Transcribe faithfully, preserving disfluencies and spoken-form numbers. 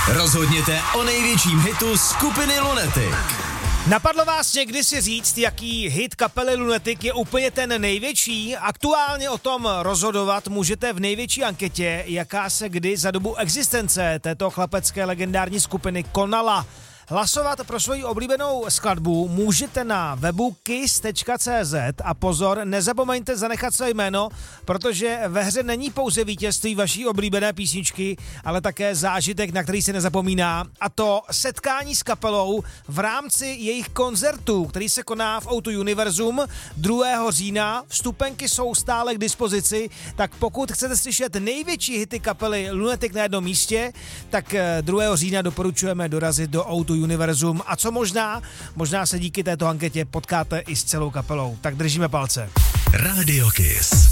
Rozhodněte o největším hitu skupiny Lunatic. Napadlo vás někdy si říct, jaký hit kapely Lunatic je úplně ten největší? Aktuálně o tom rozhodovat můžete v největší anketě, jaká se kdy za dobu existence této chlapecké legendární skupiny konala. Hlasovat pro svoji oblíbenou skladbu můžete na webu kiss tečka cé zet a pozor, nezapomeňte zanechat své jméno, protože ve hře není pouze vítězství vaší oblíbené písničky, ale také zážitek, na který se nezapomíná, a to setkání s kapelou v rámci jejich koncertu, který se koná v ó dva Univerzum druhého října. Vstupenky jsou stále k dispozici, tak pokud chcete slyšet největší hity kapely Lunatic na jednom místě, tak druhého října doporučujeme dorazit do ó dva Univerzum a co možná, možná se díky této anketě potkáte i s celou kapelou. Tak držíme palce. Radio Kiss.